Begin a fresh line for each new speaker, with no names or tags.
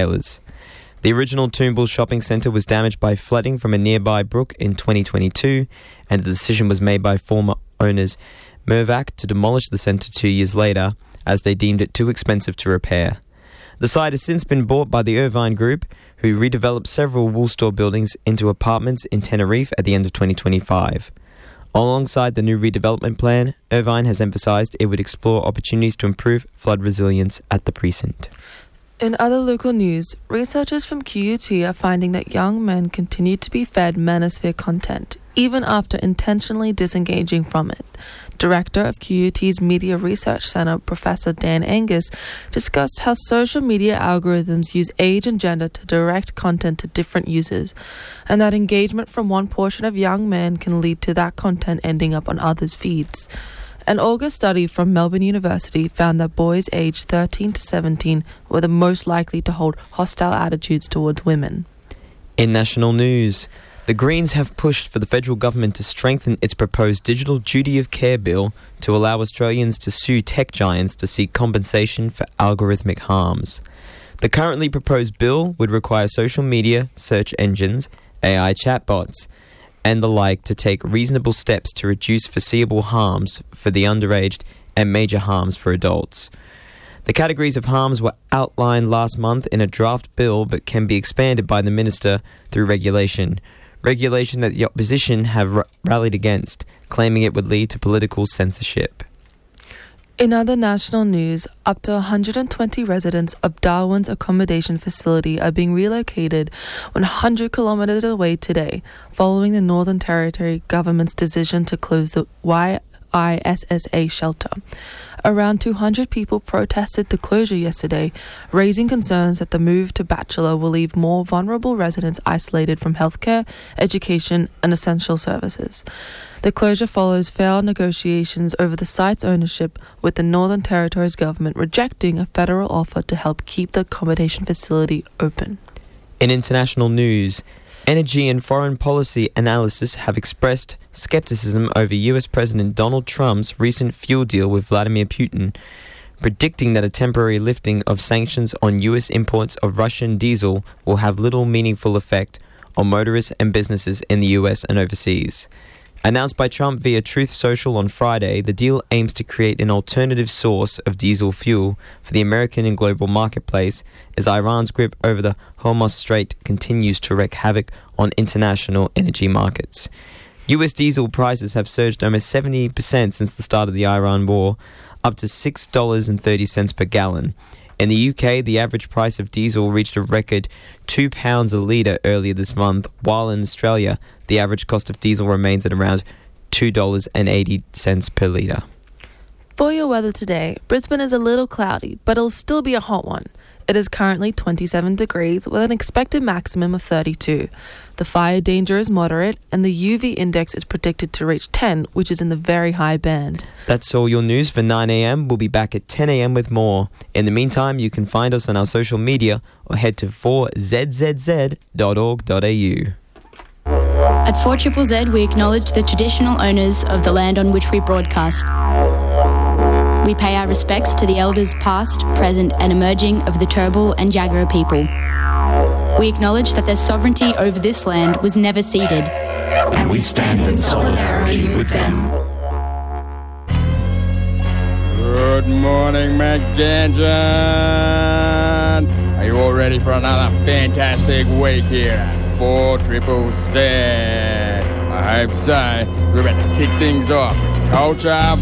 retailers. The original Toombul shopping centre was damaged by flooding from a nearby brook in 2022, and the decision was made by former owners Mirvac to demolish the centre 2 years later, as they deemed it too expensive to repair. The site has since been bought by the Irvine Group, who redeveloped several wool store buildings into apartments in Tenerife at the end of 2025. Alongside the new redevelopment plan, Irvine has emphasised it would explore opportunities to improve flood resilience at the precinct.
In other local news, researchers from QUT are finding that young men continue to be fed manosphere content, even after intentionally disengaging from it. Director of QUT's Media Research Centre, Professor Dan Angus, discussed how social media algorithms use age and gender to direct content to different users, and that engagement from one portion of young men can lead to that content ending up on others' feeds. An August study from Melbourne University found that boys aged 13 to 17 were the most likely to hold hostile attitudes towards women.
In national news, the Greens have pushed for the federal government to strengthen its proposed digital duty of care bill to allow Australians to sue tech giants to seek compensation for algorithmic harms. The currently proposed bill would require social media, search engines, AI chatbots, and the like to take reasonable steps to reduce foreseeable harms for the underaged and major harms for adults. The categories of harms were outlined last month in a draft bill but can be expanded by the minister through regulation that the opposition have rallied against, claiming it would lead to political censorship.
In other national news, up to 120 residents of Darwin's accommodation facility are being relocated 100 kilometres away today, following the Northern Territory government's decision to close the YISSA shelter. Around 200 people protested the closure yesterday, raising concerns that the move to Bachelor will leave more vulnerable residents isolated from healthcare, education, and essential services. The closure follows failed negotiations over the site's ownership, with the Northern Territory's government rejecting a federal offer to help keep the accommodation facility open.
In international news, energy and foreign policy analysts have expressed skepticism over US President Donald Trump's recent fuel deal with Vladimir Putin, predicting that a temporary lifting of sanctions on US imports of Russian diesel will have little meaningful effect on motorists and businesses in the US and overseas. Announced by Trump via Truth Social on Friday, the deal aims to create an alternative source of diesel fuel for the American and global marketplace as Iran's grip over the Hormuz Strait continues to wreak havoc on international energy markets. US diesel prices have surged almost 70% since the start of the Iran war, up to $6.30 per gallon. In the UK, the average price of diesel reached a record £2 a litre earlier this month, while in Australia, the average cost of diesel remains at around $2.80 per litre.
For your weather today, Brisbane is a little cloudy, but it'll still be a hot one. It is currently 27 degrees with an expected maximum of 32. The fire danger is moderate and the UV index is predicted to reach 10, which is in the very high band.
That's all your news for 9am. We'll be back at 10am with more. In the meantime, you can find us on our social media or head to 4ZZZ.org.au.
At 4ZZZ, we acknowledge the traditional owners of the land on which we broadcast. We pay our respects to the elders past, present and emerging of the Turrbal and Jagera people. We acknowledge that their sovereignty over this land was never ceded.
And we stand in solidarity with them.
Good morning, McGanjan. Are you all ready for another fantastic week here at 4ZZZ? I hope so. We're about to kick things off with Culture